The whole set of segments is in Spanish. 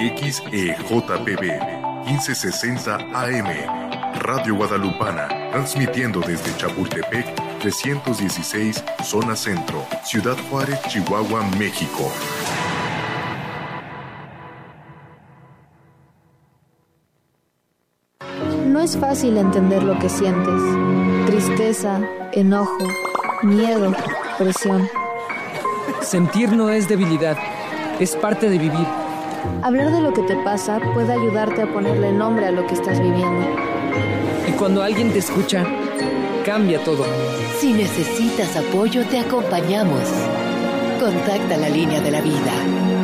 XEJPB 1560 AM, Radio Guadalupana, transmitiendo desde Chapultepec 316, Zona Centro, Ciudad Juárez, Chihuahua, México. No es fácil entender lo que sientes. Tristeza, enojo, miedo, presión. Sentir no es debilidad, es parte de vivir. Hablar de lo que te pasa puede ayudarte a ponerle nombre a lo que estás viviendo. Y cuando alguien te escucha, cambia todo. Si necesitas apoyo, te acompañamos. Contacta la línea de la vida.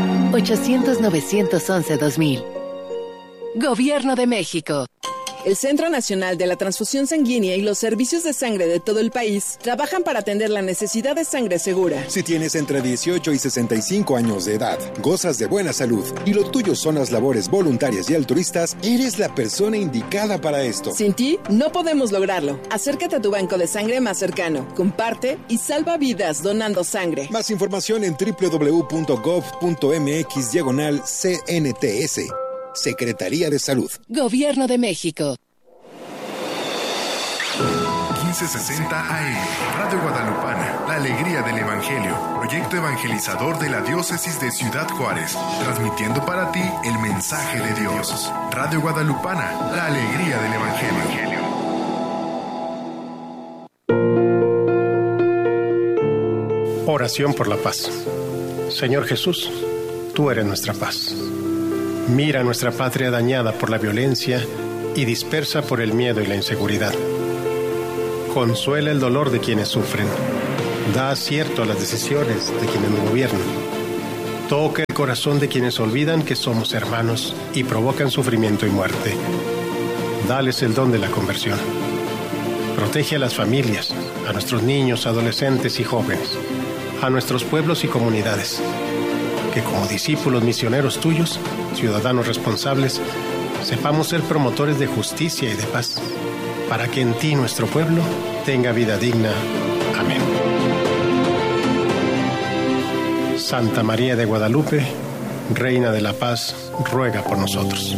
800-911-2000. Gobierno de México. El Centro Nacional de la Transfusión Sanguínea y los servicios de sangre de todo el país trabajan para atender la necesidad de sangre segura. Si tienes entre 18 y 65 años de edad, gozas de buena salud y lo tuyo son las labores voluntarias y altruistas, eres la persona indicada para esto. Sin ti, no podemos lograrlo. Acércate a tu banco de sangre más cercano, comparte y salva vidas donando sangre. Más información en www.gov.mx/CNTS. Secretaría de Salud. Gobierno de México. 1560 AM, Radio Guadalupana, la alegría del Evangelio, proyecto evangelizador de la Diócesis de Ciudad Juárez, transmitiendo para ti el mensaje de Dios. Radio Guadalupana, la alegría del Evangelio. Oración por la paz. Señor Jesús, tú eres nuestra paz. Mira nuestra patria dañada por la violencia y dispersa por el miedo y la inseguridad. Consuela el dolor de quienes sufren. Da acierto a las decisiones de quienes nos gobiernan. Toca el corazón de quienes olvidan que somos hermanos y provocan sufrimiento y muerte. Dales el don de la conversión. Protege a las familias, a nuestros niños, adolescentes y jóvenes, a nuestros pueblos y comunidades. Que como discípulos misioneros tuyos, ciudadanos responsables, sepamos ser promotores de justicia y de paz, para que en ti nuestro pueblo tenga vida digna. Amén. Santa María de Guadalupe, Reina de la Paz, ruega por nosotros.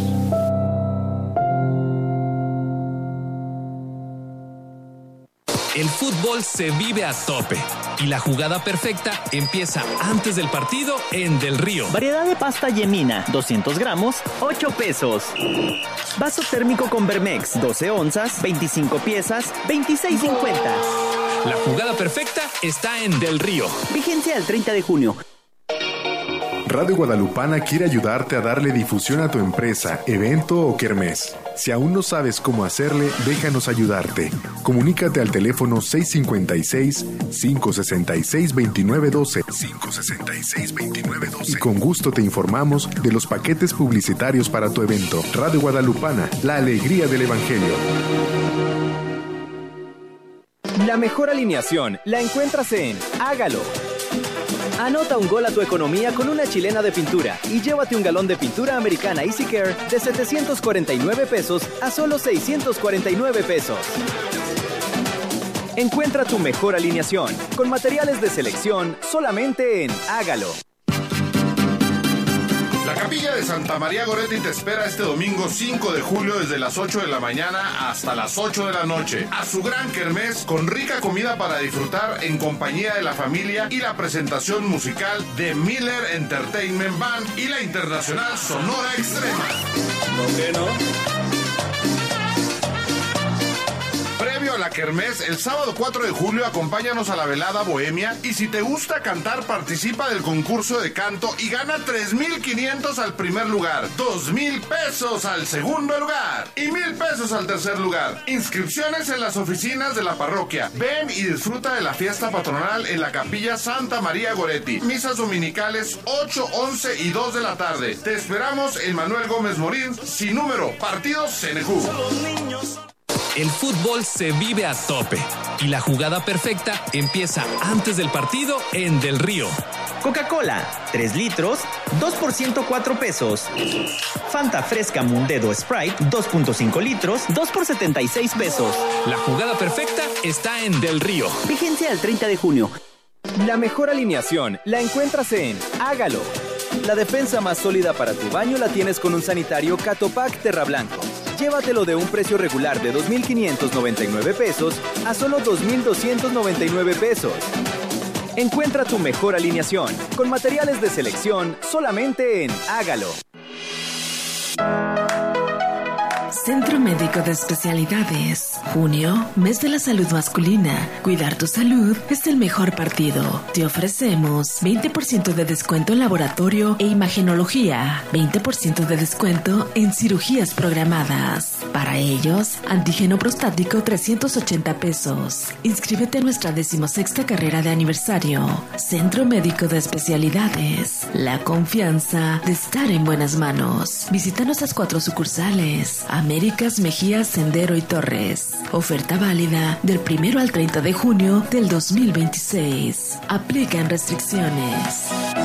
El fútbol se vive a tope y la jugada perfecta empieza antes del partido en Del Río. Variedad de pasta Yemina, 200 gramos, 8 pesos. Vaso térmico con Vermex, 12 onzas, 25 piezas, 26.50. La jugada perfecta está en Del Río. Vigencia el 30 de junio. Radio Guadalupana quiere ayudarte a darle difusión a tu empresa, evento o kermés. Si aún no sabes cómo hacerle, déjanos ayudarte. Comunícate al teléfono 656-566-2912. 566-2912. Y con gusto te informamos de los paquetes publicitarios para tu evento. Radio Guadalupana, la alegría del Evangelio. La mejor alineación la encuentras en Hágalo. Anota un gol a tu economía con una chilena de pintura y llévate un galón de pintura americana Easy Care de 749 pesos a solo 649 pesos. Encuentra tu mejor alineación con materiales de selección solamente en Hágalo. La Capilla de Santa María Goretti te espera este domingo 5 de julio desde las 8 de la mañana hasta las 8 de la noche a su gran kermés con rica comida para disfrutar en compañía de la familia y la presentación musical de Miller Entertainment Band y la internacional Sonora Extrema. ¿Por qué no? Previo a la kermés, el sábado 4 de julio acompáñanos a la velada bohemia y si te gusta cantar participa del concurso de canto y gana 3,500 al primer lugar, 2,000 pesos al segundo lugar y 1,000 pesos al tercer lugar. Inscripciones en las oficinas de la parroquia. Ven y disfruta de la fiesta patronal en la Capilla Santa María Goretti. Misas dominicales 8, 11 y 2 de la tarde. Te esperamos en Manuel Gómez Morín, sin número, partido CNJ. El fútbol se vive a tope y la jugada perfecta empieza antes del partido en Del Río. Coca-Cola, 3 litros, 2 por 104 pesos. Fanta Fresca Mundedo Sprite, 2.5 litros, 2 por 76 pesos. La jugada perfecta está en Del Río. Vigencia el 30 de junio. La mejor alineación la encuentras en Hágalo. La defensa más sólida para tu baño la tienes con un sanitario Catopac Terra Blanco. Llévatelo de un precio regular de $2,599 pesos a solo $2,299 pesos. Encuentra tu mejor alineación con materiales de selección solamente en Hágalo. Centro Médico de Especialidades. Junio, mes de la salud masculina. Cuidar tu salud es el mejor partido. Te ofrecemos 20% de descuento en laboratorio e imagenología. 20% de descuento en cirugías programadas. Para ellos, antígeno prostático 380 pesos. Inscríbete a nuestra 16ª carrera de aniversario. Centro Médico de Especialidades. La confianza de estar en buenas manos. Visita nuestras 4 sucursales. Américas, Mejía, Sendero y Torres. Oferta válida del 1 al 30 de junio del 2026. Aplican restricciones.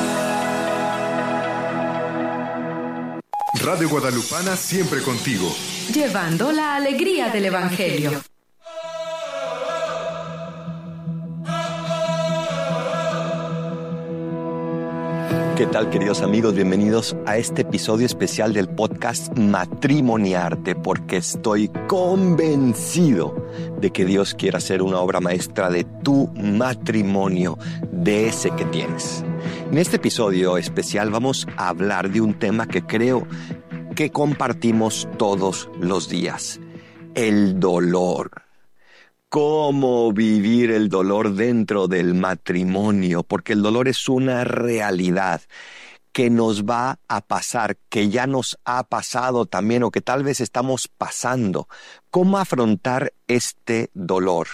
Radio Guadalupana siempre contigo. Llevando la alegría del Evangelio. ¿Qué tal, queridos amigos? Bienvenidos a este episodio especial del podcast Matrimoniarte, porque estoy convencido de que Dios quiere hacer una obra maestra de tu matrimonio, de ese que tienes. En este episodio especial vamos a hablar de un tema que creo que compartimos todos los días: el dolor. Cómo vivir el dolor dentro del matrimonio, porque el dolor es una realidad que nos va a pasar, que ya nos ha pasado también o que tal vez estamos pasando. ¿Cómo afrontar este dolor?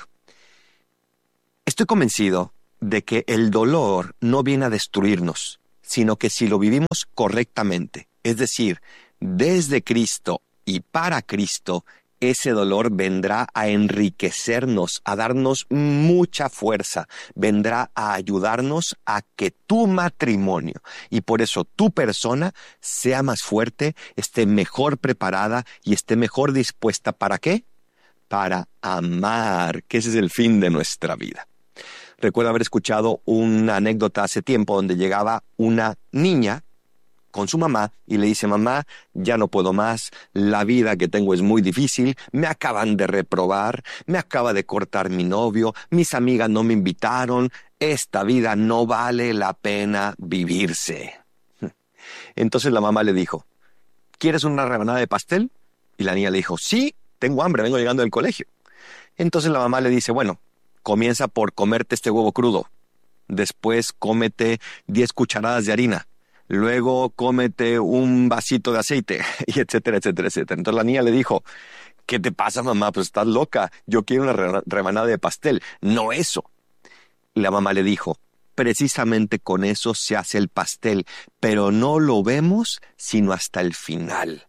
Estoy convencido de que el dolor no viene a destruirnos, sino que si lo vivimos correctamente, es decir, desde Cristo y para Cristo, ese dolor vendrá a enriquecernos, a darnos mucha fuerza, vendrá a ayudarnos a que tu matrimonio y por eso tu persona sea más fuerte, esté mejor preparada y esté mejor dispuesta. ¿Para qué? Para amar, que ese es el fin de nuestra vida. Recuerdo haber escuchado una anécdota hace tiempo donde llegaba una niña con su mamá y le dice: mamá, ya no puedo más, la vida que tengo es muy difícil, me acaban de reprobar, me acaba de cortar mi novio, mis amigas no me invitaron, esta vida no vale la pena vivirse. Entonces la mamá le dijo: ¿quieres una rebanada de pastel? Y la niña le dijo: sí, tengo hambre, vengo llegando del colegio. Entonces la mamá le dice: bueno, comienza por comerte este huevo crudo, después cómete 10 cucharadas de harina, luego cómete un vasito de aceite, y etcétera, etcétera, etcétera. Entonces la niña le dijo: ¿qué te pasa, mamá? Pues estás loca, yo quiero una rebanada de pastel, no eso. Y la mamá le dijo: precisamente con eso se hace el pastel, pero no lo vemos sino hasta el final.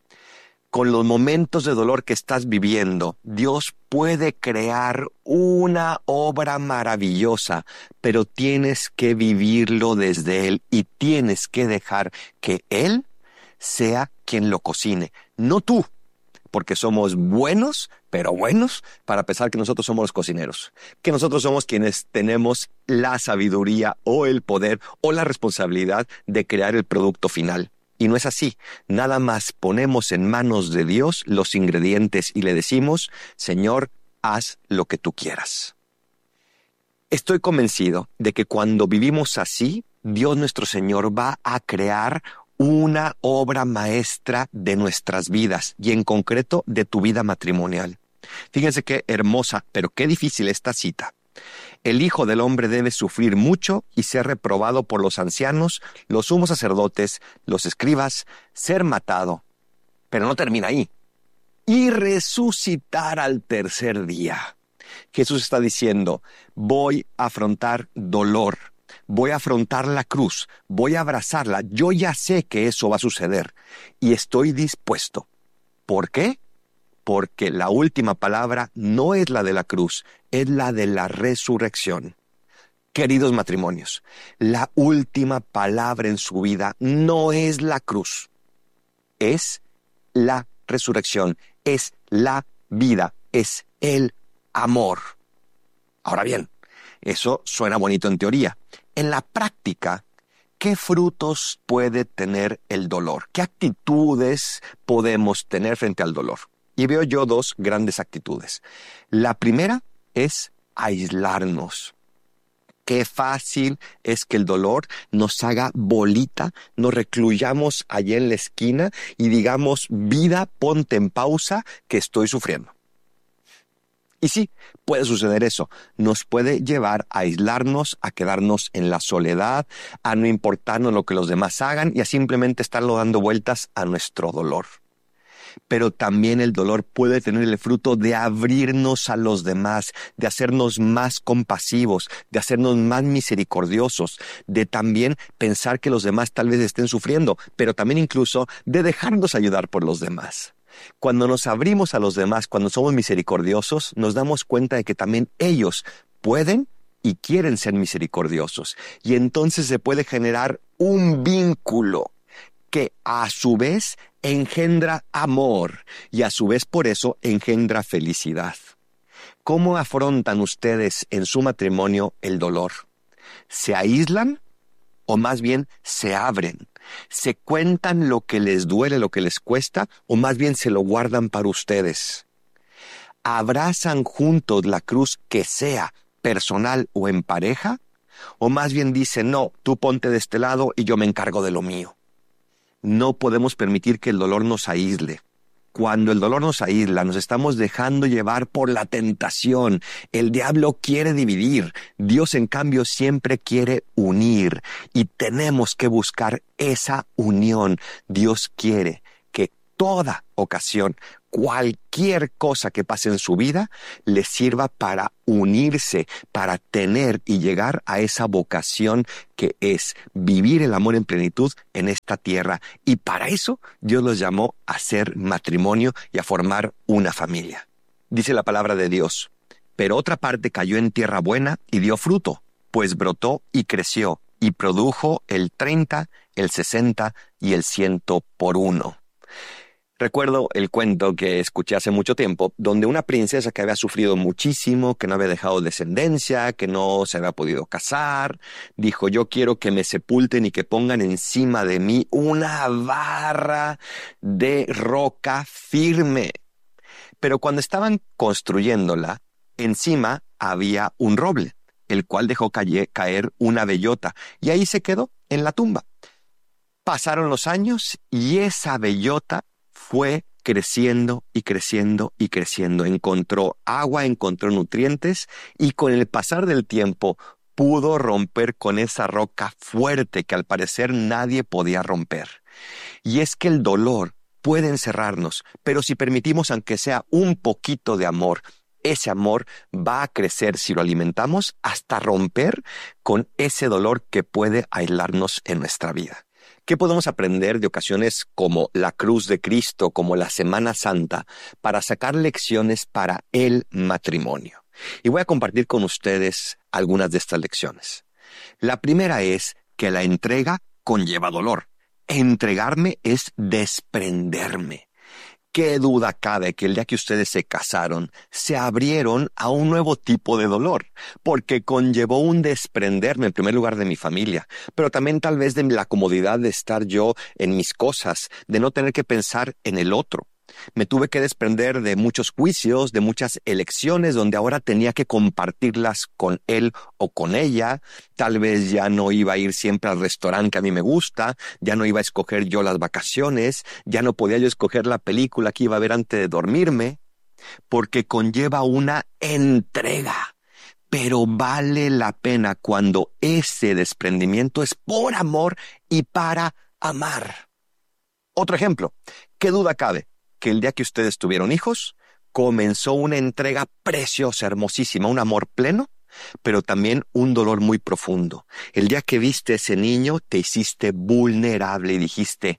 Con los momentos de dolor que estás viviendo, Dios puede crear una obra maravillosa, pero tienes que vivirlo desde Él y tienes que dejar que Él sea quien lo cocine, no tú, porque somos buenos, pero buenos para pensar que nosotros somos los cocineros, que nosotros somos quienes tenemos la sabiduría o el poder o la responsabilidad de crear el producto final. Y no es así, nada más ponemos en manos de Dios los ingredientes y le decimos: Señor, haz lo que tú quieras. Estoy convencido de que cuando vivimos así, Dios nuestro Señor va a crear una obra maestra de nuestras vidas y en concreto de tu vida matrimonial. Fíjense qué hermosa, pero qué difícil esta cita. El Hijo del Hombre debe sufrir mucho y ser reprobado por los ancianos, los sumos sacerdotes, los escribas, ser matado. Pero no termina ahí. Y resucitar al tercer día. Jesús está diciendo: voy a afrontar dolor, voy a afrontar la cruz, voy a abrazarla. Yo ya sé que eso va a suceder y estoy dispuesto. ¿Por qué? Porque la última palabra no es la de la cruz, es la de la resurrección. Queridos matrimonios, la última palabra en su vida no es la cruz, es la resurrección, es la vida, es el amor. Ahora bien, eso suena bonito en teoría. En la práctica, ¿qué frutos puede tener el dolor? ¿Qué actitudes podemos tener frente al dolor? Y veo yo dos grandes actitudes. La primera es aislarnos. Qué fácil es que el dolor nos haga bolita, nos recluyamos allá en la esquina y digamos, vida, ponte en pausa, que estoy sufriendo. Y sí, puede suceder eso. Nos puede llevar a aislarnos, a quedarnos en la soledad, a no importarnos lo que los demás hagan y a simplemente estarlo dando vueltas a nuestro dolor. Pero también el dolor puede tener el fruto de abrirnos a los demás, de hacernos más compasivos, de hacernos más misericordiosos, de también pensar que los demás tal vez estén sufriendo, pero también incluso de dejarnos ayudar por los demás. Cuando nos abrimos a los demás, cuando somos misericordiosos, nos damos cuenta de que también ellos pueden y quieren ser misericordiosos. Y entonces se puede generar un vínculo que a su vez engendra amor y a su vez por eso engendra felicidad. ¿Cómo afrontan ustedes en su matrimonio el dolor? ¿Se aíslan o más bien se abren? ¿Se cuentan lo que les duele, lo que les cuesta o más bien se lo guardan para ustedes? ¿Abrazan juntos la cruz que sea personal o en pareja? ¿O más bien dicen, no, tú ponte de este lado y yo me encargo de lo mío? No podemos permitir que el dolor nos aísle. Cuando el dolor nos aísla, nos estamos dejando llevar por la tentación. El diablo quiere dividir. Dios, en cambio, siempre quiere unir. Y tenemos que buscar esa unión. Dios quiere que toda ocasión, cualquier cosa que pase en su vida, le sirva para unirse, para tener y llegar a esa vocación que es vivir el amor en plenitud en esta tierra. Y para eso Dios los llamó a ser matrimonio y a formar una familia. Dice la palabra de Dios, pero otra parte cayó en tierra buena y dio fruto, pues brotó y creció y produjo el 30, el 60 y el 100 por uno. Recuerdo el cuento que escuché hace mucho tiempo, donde una princesa que había sufrido muchísimo, que no había dejado descendencia, que no se había podido casar, dijo, yo quiero que me sepulten y que pongan encima de mí una barra de roca firme. Pero cuando estaban construyéndola, encima había un roble, el cual dejó caer una bellota, y ahí se quedó en la tumba. Pasaron los años y esa bellota fue creciendo y creciendo y creciendo. Encontró agua, encontró nutrientes y con el pasar del tiempo pudo romper con esa roca fuerte que al parecer nadie podía romper. Y es que el dolor puede encerrarnos, pero si permitimos aunque sea un poquito de amor, ese amor va a crecer si lo alimentamos hasta romper con ese dolor que puede aislarnos en nuestra vida. ¿Qué podemos aprender de ocasiones como la cruz de Cristo, como la Semana Santa, para sacar lecciones para el matrimonio? Y voy a compartir con ustedes algunas de estas lecciones. La primera es que la entrega conlleva dolor. Entregarme es desprenderme. ¿Qué duda cabe que el día que ustedes se casaron, se abrieron a un nuevo tipo de dolor? Porque conllevó un desprenderme, en primer lugar, de mi familia, pero también tal vez de la comodidad de estar yo en mis cosas, de no tener que pensar en el otro. Me tuve que desprender de muchos juicios, de muchas elecciones donde ahora tenía que compartirlas con él o con ella. Tal vez ya no iba a ir siempre al restaurante que a mí me gusta, ya no iba a escoger yo las vacaciones, ya no podía yo escoger la película que iba a ver antes de dormirme, porque conlleva una entrega. Pero vale la pena cuando ese desprendimiento es por amor y para amar. Otro ejemplo, ¿qué duda cabe? Que el día que ustedes tuvieron hijos, comenzó una entrega preciosa, hermosísima, un amor pleno, pero también un dolor muy profundo. El día que viste a ese niño, te hiciste vulnerable y dijiste,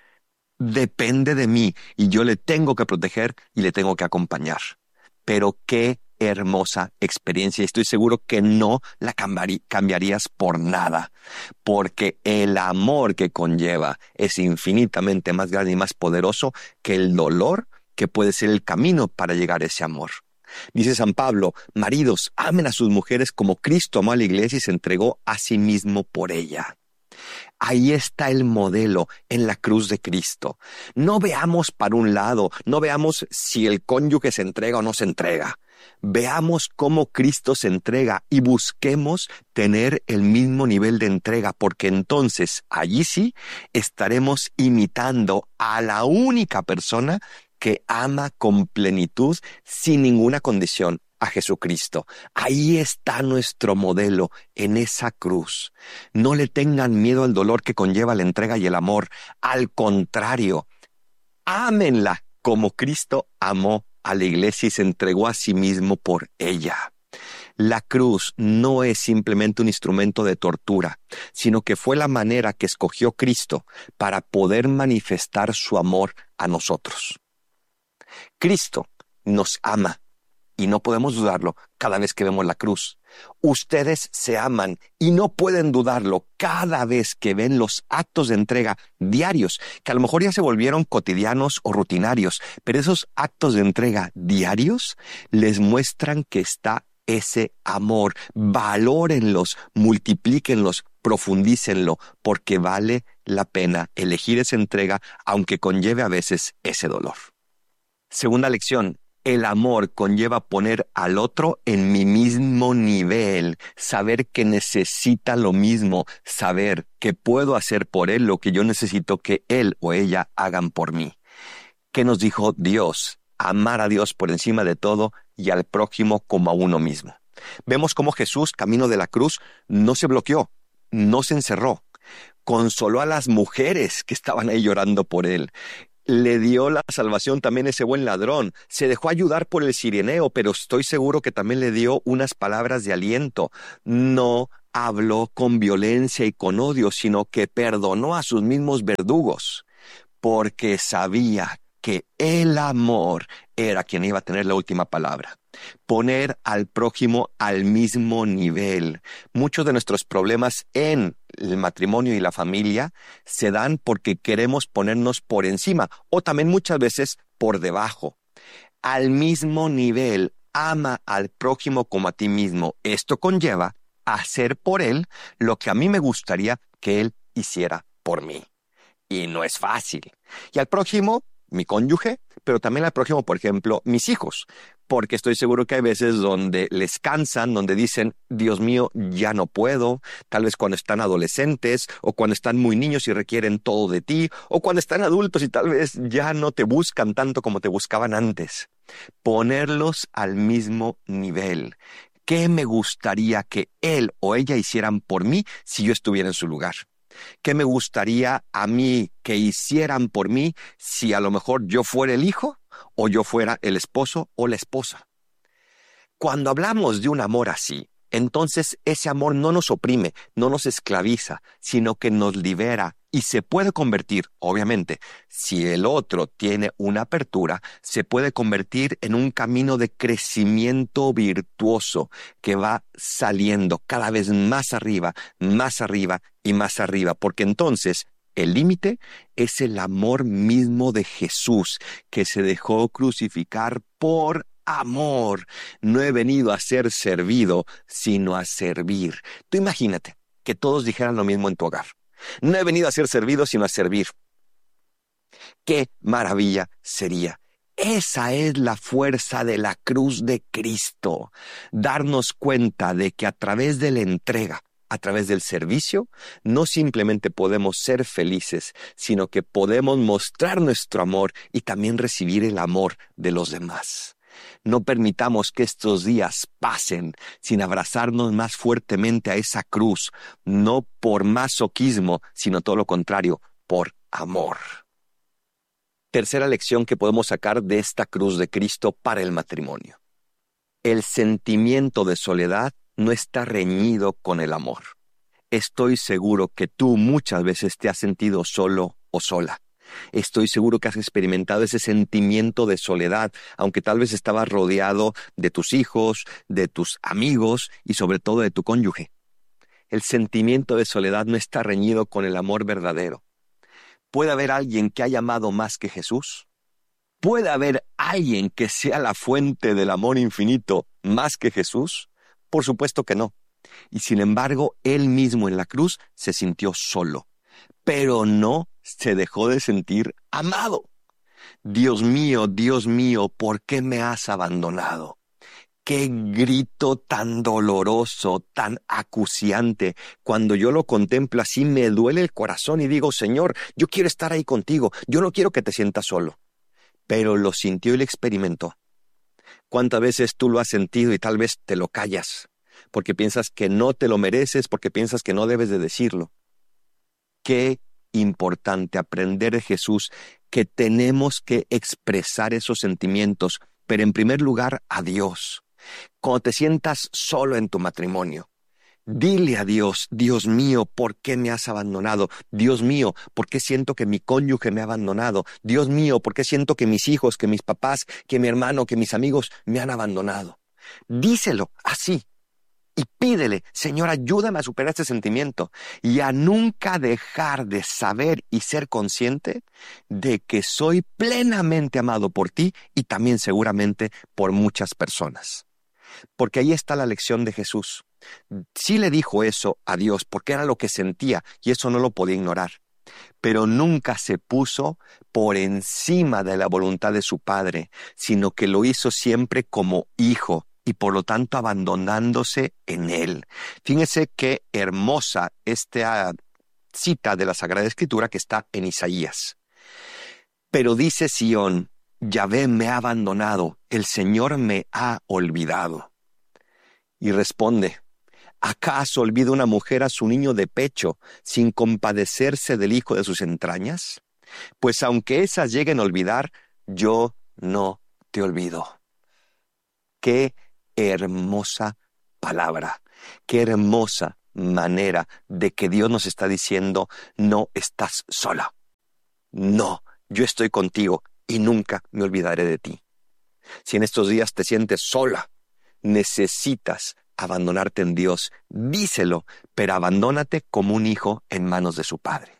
depende de mí y yo le tengo que proteger y le tengo que acompañar. Pero qué hermosa experiencia. Estoy seguro que no la cambiarías por nada, porque el amor que conlleva es infinitamente más grande y más poderoso que el dolor que puede ser el camino para llegar a ese amor. Dice San Pablo, maridos, amen a sus mujeres como Cristo amó a la iglesia y se entregó a sí mismo por ella. Ahí está el modelo en la cruz de Cristo. No veamos para un lado, no veamos si el cónyuge se entrega o no se entrega. Veamos cómo Cristo se entrega y busquemos tener el mismo nivel de entrega, porque entonces allí sí estaremos imitando a la única persona que ama con plenitud, sin ninguna condición, a Jesucristo. Ahí está nuestro modelo, en esa cruz. No le tengan miedo al dolor que conlleva la entrega y el amor. Al contrario, ámenla como Cristo amó a la iglesia y se entregó a sí mismo por ella. La cruz no es simplemente un instrumento de tortura, sino que fue la manera que escogió Cristo para poder manifestar su amor a nosotros. Cristo nos ama y no podemos dudarlo cada vez que vemos la cruz. Ustedes se aman y no pueden dudarlo cada vez que ven los actos de entrega diarios, que a lo mejor ya se volvieron cotidianos o rutinarios, pero esos actos de entrega diarios les muestran que está ese amor. Valórenlos, multiplíquenlos, profundícenlo, porque vale la pena elegir esa entrega, aunque conlleve a veces ese dolor. Segunda lección. El amor conlleva poner al otro en mi mismo nivel, saber que necesita lo mismo, saber que puedo hacer por él lo que yo necesito que él o ella hagan por mí. ¿Qué nos dijo Dios? Amar a Dios por encima de todo y al prójimo como a uno mismo. Vemos cómo Jesús, camino de la cruz, no se bloqueó, no se encerró. Consoló a las mujeres que estaban ahí llorando por él. Le dio la salvación también ese buen ladrón. Se dejó ayudar por el cireneo, pero estoy seguro que también le dio unas palabras de aliento. No habló con violencia y con odio, sino que perdonó a sus mismos verdugos, porque sabía que el amor era quien iba a tener la última palabra. Poner al prójimo al mismo nivel. Muchos de nuestros problemas en el matrimonio y la familia se dan porque queremos ponernos por encima o también muchas veces por debajo. Al mismo nivel, ama al prójimo como a ti mismo. Esto conlleva hacer por él lo que a mí me gustaría que él hiciera por mí. Y no es fácil. Y al prójimo, mi cónyuge, pero también al prójimo, por ejemplo, mis hijos. Porque estoy seguro que hay veces donde les cansan, donde dicen, Dios mío, ya no puedo, tal vez cuando están adolescentes, o cuando están muy niños y requieren todo de ti, o cuando están adultos y tal vez ya no te buscan tanto como te buscaban antes. Ponerlos al mismo nivel. ¿Qué me gustaría que él o ella hicieran por mí si yo estuviera en su lugar? ¿Qué me gustaría a mí que hicieran por mí si a lo mejor yo fuera el hijo o yo fuera el esposo o la esposa? Cuando hablamos de un amor así, entonces ese amor no nos oprime, no nos esclaviza, sino que nos libera y se puede convertir, obviamente, si el otro tiene una apertura, se puede convertir en un camino de crecimiento virtuoso que va saliendo cada vez más arriba y más arriba, porque entonces el límite es el amor mismo de Jesús, que se dejó crucificar por amor. No he venido a ser servido, sino a servir. Tú imagínate que todos dijeran lo mismo en tu hogar. No he venido a ser servido, sino a servir. ¡Qué maravilla sería! Esa es la fuerza de la cruz de Cristo. Darnos cuenta de que a través de la entrega, a través del servicio, no simplemente podemos ser felices, sino que podemos mostrar nuestro amor y también recibir el amor de los demás. No permitamos que estos días pasen sin abrazarnos más fuertemente a esa cruz, no por masoquismo, sino todo lo contrario, por amor. Tercera lección que podemos sacar de esta cruz de Cristo para el matrimonio. El sentimiento de soledad no está reñido con el amor. Estoy seguro que tú muchas veces te has sentido solo o sola. Estoy seguro que has experimentado ese sentimiento de soledad, aunque tal vez estabas rodeado de tus hijos, de tus amigos y sobre todo de tu cónyuge. El sentimiento de soledad no está reñido con el amor verdadero. ¿Puede haber alguien que haya amado más que Jesús? ¿Puede haber alguien que sea la fuente del amor infinito más que Jesús? Por supuesto que no. Y sin embargo, él mismo en la cruz se sintió solo. pero no se dejó de sentir amado. Dios mío, ¿por qué me has abandonado? Qué grito tan doloroso, tan acuciante. Cuando yo lo contemplo así, me duele el corazón y digo, Señor, yo quiero estar ahí contigo. Yo no quiero que te sientas solo. Pero lo sintió y lo experimentó. ¿Cuántas veces tú lo has sentido y tal vez te lo callas? Porque piensas que no te lo mereces, porque piensas que no debes de decirlo. Qué importante aprender de Jesús que tenemos que expresar esos sentimientos, pero en primer lugar a Dios. Cuando te sientas solo en tu matrimonio, dile a Dios, Dios mío, ¿por qué me has abandonado? Dios mío, ¿por qué siento que mi cónyuge me ha abandonado? Dios mío, ¿por qué siento que mis hijos, que mis papás, que mi hermano, que mis amigos me han abandonado? Díselo así y pídele, Señor, ayúdame a superar este sentimiento y a nunca dejar de saber y ser consciente de que soy plenamente amado por ti y también seguramente por muchas personas. Porque ahí está la lección de Jesús. Sí le dijo eso a Dios porque era lo que sentía y eso no lo podía ignorar. Pero nunca se puso por encima de la voluntad de su Padre, sino que lo hizo siempre como hijo y por lo tanto abandonándose en él. Fíjense qué hermosa esta cita de la Sagrada Escritura que está en Isaías. Pero dice Sión, Yahvé me ha abandonado, el Señor me ha olvidado. Y responde, ¿acaso olvida una mujer a su niño de pecho sin compadecerse del hijo de sus entrañas? Pues aunque esas lleguen a olvidar, yo no te olvido. Qué hermosa palabra, qué hermosa manera de que Dios nos está diciendo, no estás sola. No, yo estoy contigo y nunca me olvidaré de ti. Si en estos días te sientes sola, necesitas abandonarte en Dios, díselo, pero abandónate como un hijo en manos de su Padre.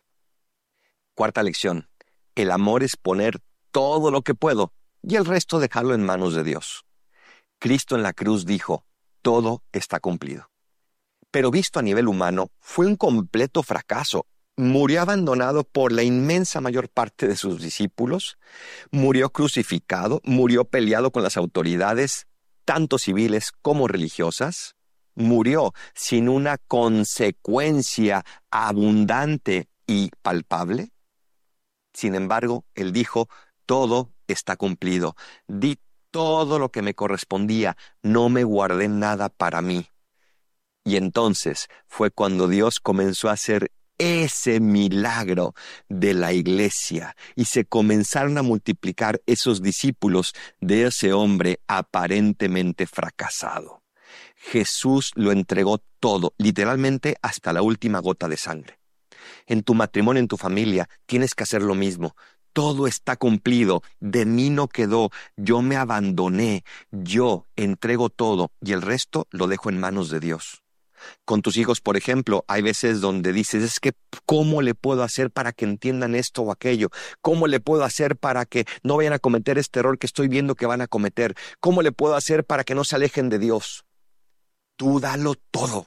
Cuarta lección, el amor es poner todo lo que puedo y el resto dejarlo en manos de Dios. Cristo en la cruz dijo, todo está cumplido. Pero visto a nivel humano, fue un completo fracaso. Murió abandonado por la inmensa mayor parte de sus discípulos, murió crucificado, murió peleado con las autoridades, tanto civiles como religiosas, murió sin una consecuencia abundante y palpable. Sin embargo, él dijo, todo está cumplido. Di todo lo que me correspondía, no me guardé nada para mí. Y entonces fue cuando Dios comenzó a hacer ese milagro de la iglesia y se comenzaron a multiplicar esos discípulos de ese hombre aparentemente fracasado. Jesús lo entregó todo, literalmente hasta la última gota de sangre. En tu matrimonio, en tu familia, tienes que hacer lo mismo. Todo está cumplido, de mí no quedó, yo me abandoné, yo entrego todo y el resto lo dejo en manos de Dios. Con tus hijos, por ejemplo, hay veces donde dices, es que ¿cómo le puedo hacer para que entiendan esto o aquello? ¿Cómo le puedo hacer para que no vayan a cometer este error que estoy viendo que van a cometer? ¿Cómo le puedo hacer para que no se alejen de Dios? Tú dalo todo.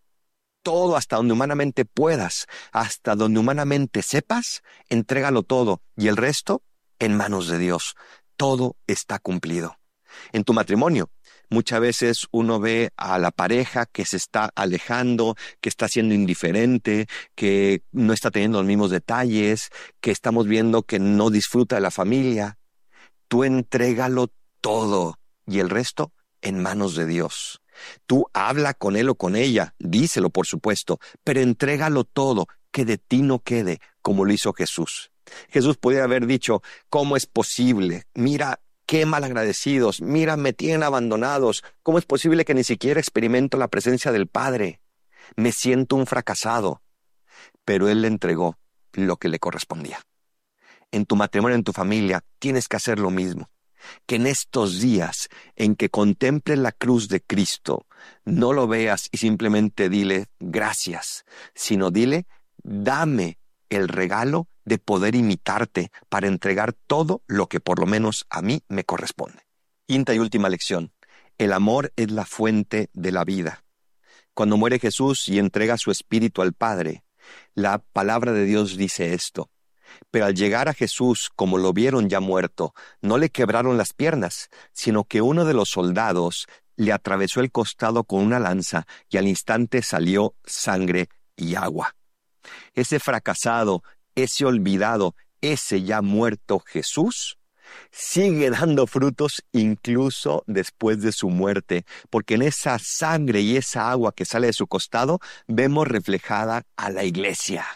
Todo hasta donde humanamente puedas, hasta donde humanamente sepas, entrégalo todo y el resto en manos de Dios. Todo está cumplido. En tu matrimonio, muchas veces uno ve a la pareja que se está alejando, que está siendo indiferente, que no está teniendo los mismos detalles, que estamos viendo que no disfruta de la familia. Tú entrégalo todo y el resto en manos de Dios. Tú habla con él o con ella, díselo por supuesto, pero entrégalo todo, que de ti no quede, como lo hizo Jesús. Jesús podría haber dicho, ¿cómo es posible? Mira, qué malagradecidos, mira, me tienen abandonados, ¿cómo es posible que ni siquiera experimento la presencia del Padre? Me siento un fracasado. Pero Él le entregó lo que le correspondía. En tu matrimonio, en tu familia, tienes que hacer lo mismo. Que en estos días en que contemples la cruz de Cristo, no lo veas y simplemente dile gracias, sino dile, dame el regalo de poder imitarte para entregar todo lo que por lo menos a mí me corresponde. Quinta y última lección, el amor es la fuente de la vida. Cuando muere Jesús y entrega su espíritu al Padre, La palabra de Dios dice esto: pero al llegar a Jesús, como lo vieron ya muerto, no le quebraron las piernas, sino que uno de los soldados le atravesó el costado con una lanza y al instante salió sangre y agua. Ese fracasado, ese olvidado, ese ya muerto Jesús sigue dando frutos incluso después de su muerte, porque en esa sangre y esa agua que sale de su costado vemos reflejada a la iglesia.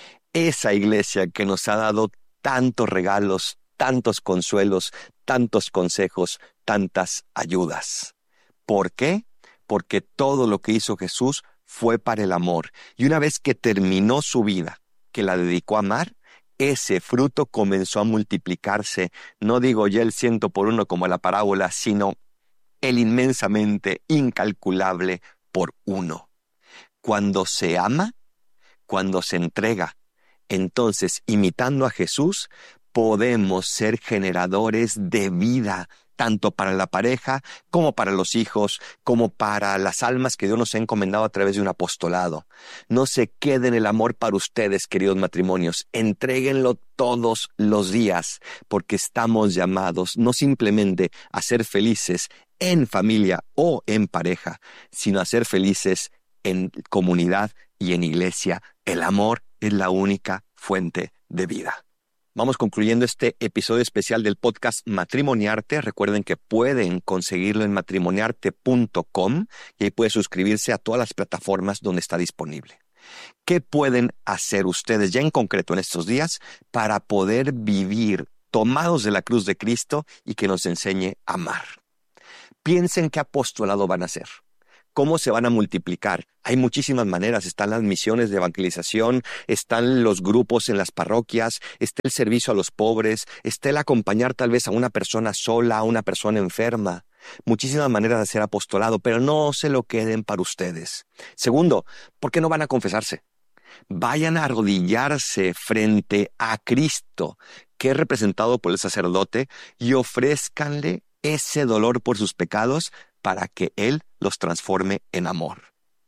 Esa iglesia que nos ha dado tantos regalos, tantos consuelos, tantos consejos, tantas ayudas. ¿Por qué? Porque todo lo que hizo Jesús fue para el amor. Y una vez que terminó su vida, que la dedicó a amar, ese fruto comenzó a multiplicarse. No digo ya el 100 por 1 como la parábola, sino el inmensamente incalculable por 1. Cuando se ama, cuando se entrega, entonces, imitando a Jesús, podemos ser generadores de vida, tanto para la pareja, como para los hijos, como para las almas que Dios nos ha encomendado a través de un apostolado. No se queden el amor para ustedes, queridos matrimonios. Entréguenlo todos los días, porque estamos llamados no simplemente a ser felices en familia o en pareja, sino a ser felices en comunidad y en iglesia. El amor es la única fuente de vida. Vamos concluyendo este episodio especial del podcast Matrimoniarte. Recuerden que pueden conseguirlo en matrimoniarte.com y ahí puede suscribirse a todas las plataformas donde está disponible. ¿Qué pueden hacer ustedes ya en concreto en estos días para poder vivir tomados de la cruz de Cristo y que nos enseñe a amar? Piensen qué apostolado van a hacer. ¿Cómo se van a multiplicar? Hay muchísimas maneras. Están las misiones de evangelización, están los grupos en las parroquias, está el servicio a los pobres, está el acompañar tal vez a una persona sola, a una persona enferma. Muchísimas maneras de hacer apostolado, pero no se lo queden para ustedes. Segundo, ¿por qué no van a confesarse? Vayan a arrodillarse frente a Cristo, que es representado por el sacerdote, y ofrézcanle ese dolor por sus pecados para que Él los transforme en amor.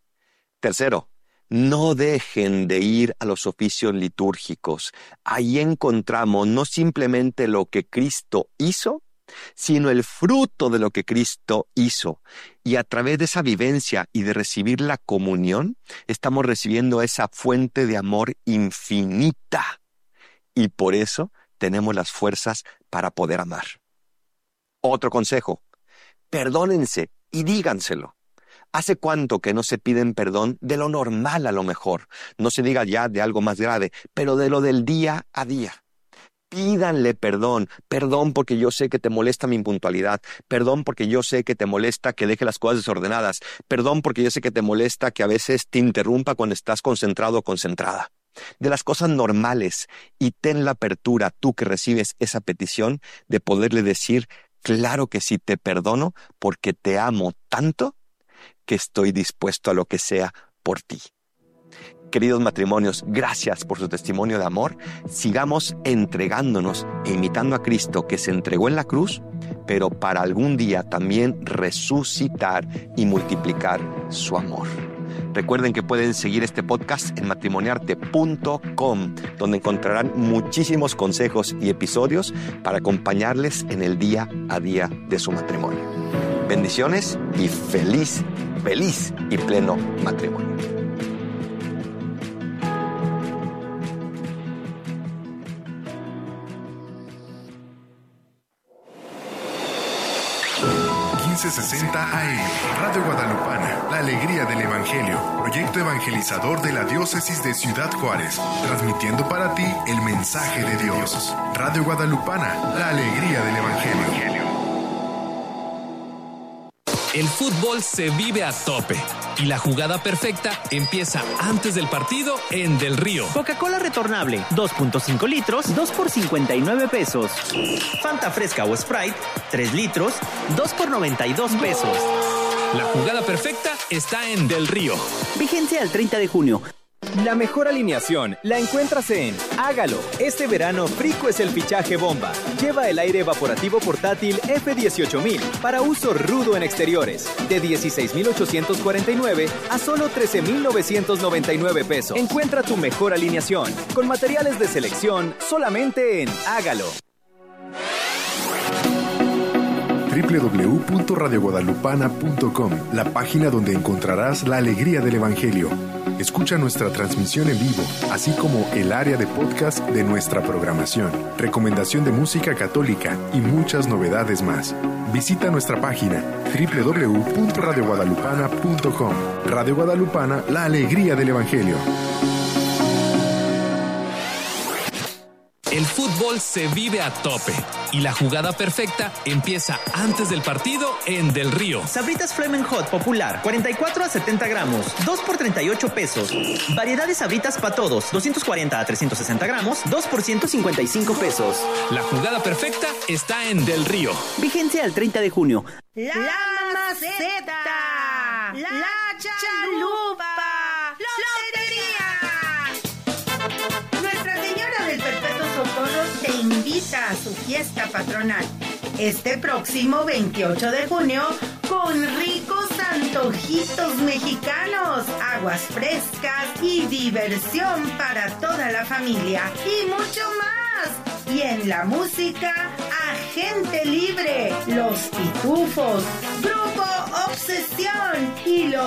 Tercero, no dejen de ir a los oficios litúrgicos. Ahí encontramos no simplemente lo que Cristo hizo, sino el fruto de lo que Cristo hizo. Y a través de esa vivencia y de recibir la comunión, estamos recibiendo esa fuente de amor infinita. Y por eso tenemos las fuerzas para poder amar. Otro consejo: perdónense y díganselo. ¿Hace cuánto que no se piden perdón de lo normal a lo mejor? No se diga ya de algo más grave, pero de lo del día a día. Pídanle perdón. Perdón porque yo sé que te molesta mi impuntualidad. Perdón porque yo sé que te molesta que deje las cosas desordenadas. Perdón porque yo sé que te molesta que a veces te interrumpa cuando estás concentrado o concentrada. De las cosas normales, y ten la apertura, tú que recibes esa petición, de poderle decir: claro que sí, te perdono porque te amo tanto que estoy dispuesto a lo que sea por ti. Queridos matrimonios, gracias por su testimonio de amor. Sigamos entregándonos e imitando a Cristo, que se entregó en la cruz, pero para algún día también resucitar y multiplicar su amor. Recuerden que pueden seguir este podcast en matrimoniarte.com, donde encontrarán muchísimos consejos y episodios para acompañarles en el día a día de su matrimonio. Bendiciones y feliz y pleno matrimonio. AM, Radio Guadalupana, la alegría del Evangelio, proyecto evangelizador de la diócesis de Ciudad Juárez, transmitiendo para ti el mensaje de Dios. Radio Guadalupana, la alegría del Evangelio. El fútbol se vive a tope y la jugada perfecta empieza antes del partido en Del Río. Coca-Cola retornable, 2.5 litros, 2 por 59 pesos. Fanta fresca o Sprite, 3 litros, 2 por 92 pesos. La jugada perfecta está en Del Río. Vigencia al 30 de junio. La mejor alineación la encuentras en Hágalo. Este verano, Frico es el fichaje bomba. Lleva el aire evaporativo portátil F18000 para uso rudo en exteriores. De 16,849 a solo 13,999 pesos. Encuentra tu mejor alineación con materiales de selección solamente en Hágalo. www.radioguadalupana.com, la página donde encontrarás la alegría del Evangelio. Escucha nuestra transmisión en vivo, así como el área de podcast de nuestra programación, recomendación de música católica y muchas novedades más. Visita nuestra página www.radioguadalupana.com. Radio Guadalupana, la alegría del Evangelio. El fútbol se vive a tope y la jugada perfecta empieza antes del partido en Del Río. Sabritas Flamin' Hot Popular, 44 a 70 gramos, 2 por 38 pesos. Variedad de sabritas para todos, 240 a 360 gramos, 2 por 155 pesos. La jugada perfecta está en Del Río. Vigencia al 30 de junio. La maceta, la chalupa, lotería. Nuestra Señora del Perpetuo Socorro te invita a su fiesta patronal este próximo 28 de junio con ricos antojitos mexicanos, aguas frescas y diversión para toda la familia y mucho más. Y en la música, Agente Libre, Los Pitufos, Grupo Obsesión y los